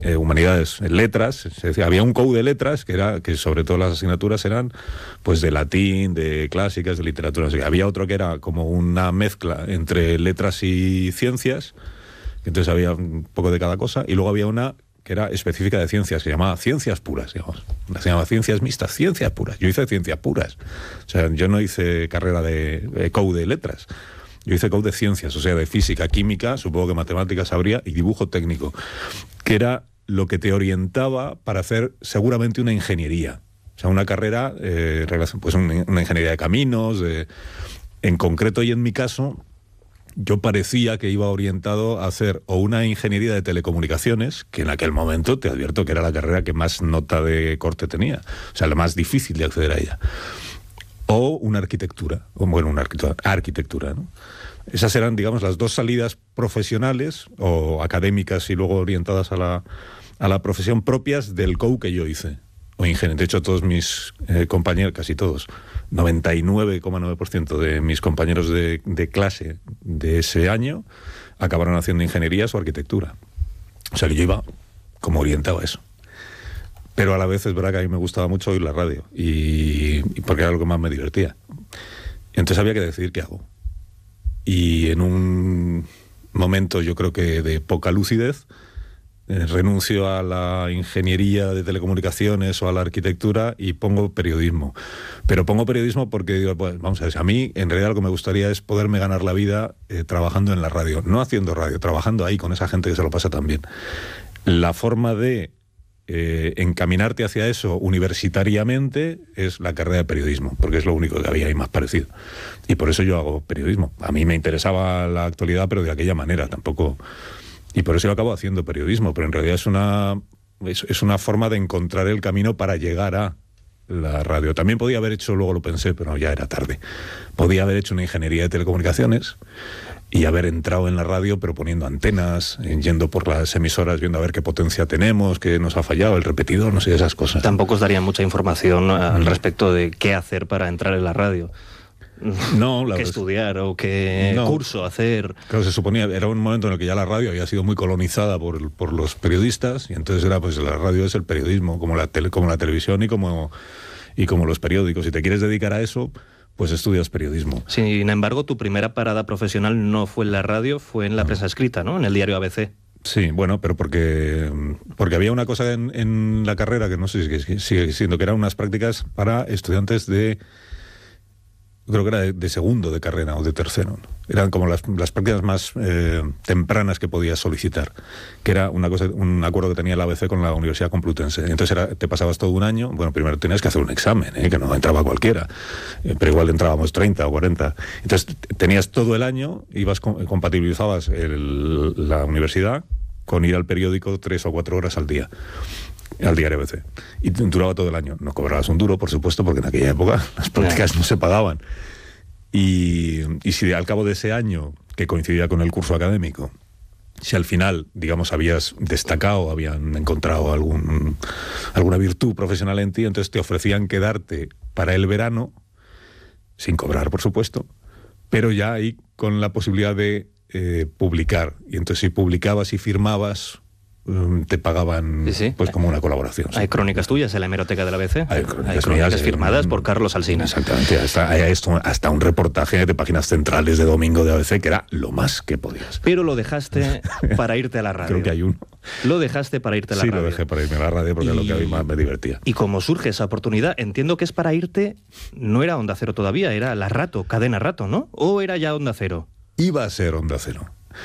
humanidades, letras, se decía, había un COU de letras que sobre todo las asignaturas eran pues de latín, de clásicas, de literatura. Así que había otro que era como una mezcla entre letras y ciencias, entonces había un poco de cada cosa, y luego había una que era específica de ciencias, que se llamaba ciencias puras, digamos. Se llamaba ciencias mixtas, ciencias puras. Yo hice ciencias puras. O sea, yo no hice carrera de COU de letras. Yo hice COU de ciencias, o sea, de física, química, supongo que matemáticas habría, y dibujo técnico, que era lo que te orientaba para hacer seguramente una ingeniería. O sea, una carrera, pues una ingeniería de caminos, en concreto y en mi caso, yo parecía que iba orientado a hacer o una ingeniería de telecomunicaciones, que en aquel momento te advierto que era la carrera que más nota de corte tenía, o sea, la más difícil de acceder a ella, o una arquitectura, una arquitectura, ¿no? Esas eran, digamos, las dos salidas profesionales o académicas y luego orientadas a la profesión propias del COU que yo hice. O ingeniero. De hecho, todos mis compañeros, casi todos, 99,9% de mis compañeros de clase de ese año acabaron haciendo ingenierías o arquitectura. O sea que yo iba como orientado a eso. Pero a la vez es verdad que a mí me gustaba mucho oír la radio y porque era lo que más me divertía. Entonces había que decidir qué hago. Y en un momento, yo creo que de poca lucidez, renuncio a la ingeniería de telecomunicaciones o a la arquitectura y pongo periodismo. Pero pongo periodismo porque digo, pues, vamos a ver, a mí en realidad lo que me gustaría es poderme ganar la vida trabajando en la radio, no haciendo radio, trabajando ahí con esa gente que se lo pasa tan bien. La forma de encaminarte hacia eso universitariamente es la carrera de periodismo, porque es lo único que había ahí más parecido. Y por eso yo hago periodismo. A mí me interesaba la actualidad, pero de aquella manera, tampoco... Y por eso yo acabo haciendo periodismo, pero en realidad es una forma de encontrar el camino para llegar a la radio. También podía haber hecho, luego lo pensé, pero ya era tarde, podía haber hecho una ingeniería de telecomunicaciones y haber entrado en la radio, pero poniendo antenas, yendo por las emisoras, viendo a ver qué potencia tenemos, qué nos ha fallado, el repetidor, no sé, esas cosas. Tampoco os daría mucha información al respecto de qué hacer para entrar en la radio. No, qué estudiar o qué curso hacer. Claro, se suponía, era un momento en el que ya la radio había sido muy colonizada por los periodistas, y entonces era, pues la radio es el periodismo, como la televisión y como los periódicos. Si te quieres dedicar a eso, pues estudias periodismo. Sin embargo, tu primera parada profesional no fue en la radio, fue en la prensa escrita, ¿no? En el diario ABC. Sí, bueno, pero porque había una cosa en la carrera que no sé si sigue siendo, que eran unas prácticas para estudiantes de... creo que era de segundo de carrera o de tercero, ¿no? Eran como las prácticas más tempranas que podías solicitar, que era un acuerdo que tenía la ABC con la Universidad Complutense. Entonces te pasabas todo un año, bueno, primero tenías que hacer un examen, que no entraba cualquiera, pero igual entrábamos 30 o 40. Entonces tenías todo el año, compatibilizabas la universidad con ir al periódico 3 o 4 horas al día. Al diario ABC. Y duraba todo el año. No cobrabas un duro, por supuesto, porque en aquella época las prácticas no se pagaban. Y si al cabo de ese año, que coincidía con el curso académico, si al final, digamos, habías destacado, habían encontrado alguna virtud profesional en ti, entonces te ofrecían quedarte para el verano, sin cobrar, por supuesto, pero ya ahí con la posibilidad de publicar. Y entonces si publicabas y firmabas, te pagaban pues como una colaboración. Hay crónicas tuyas en la hemeroteca de la ABC. Hay crónicas firmadas por Carlos Alsina. Exactamente. Hasta un reportaje de páginas centrales de domingo de ABC que era lo más que podías. Pero lo dejaste para irte a la radio. Creo que hay uno. Lo dejaste para irte a la radio. Sí, lo dejé para irme a la radio porque es lo que a mí más me divertía. Y como surge esa oportunidad, entiendo que es para irte, no era Onda Cero todavía, era la Rato, Cadena Rato, ¿no? ¿O era ya Onda Cero? Iba a ser Onda Cero.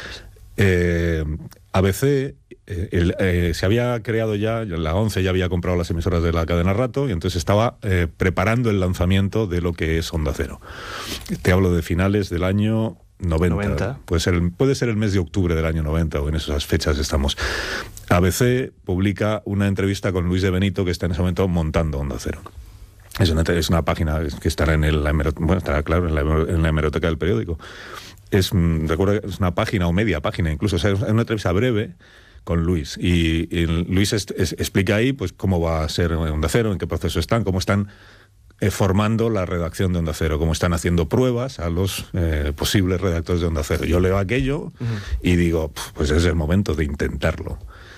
ABC se había creado ya, la 11 ya había comprado las emisoras de la cadena Rato y entonces estaba preparando el lanzamiento de lo que es Onda Cero. Te hablo de finales del año 90. Puede ser el mes de octubre del año 90 o en esas fechas estamos. ABC publica una entrevista con Luis de Benito, que está en ese momento montando Onda Cero. Es una página que estará estará claro en la hemeroteca del periódico. Recuerdo que es una página o media página incluso, o sea, es una entrevista breve con Luis y Luis explica ahí pues cómo va a ser Onda Cero, en qué proceso están, cómo están formando la redacción de Onda Cero, cómo están haciendo pruebas a los posibles redactores de Onda Cero. Yo leo aquello y digo, pues es el momento de intentarlo.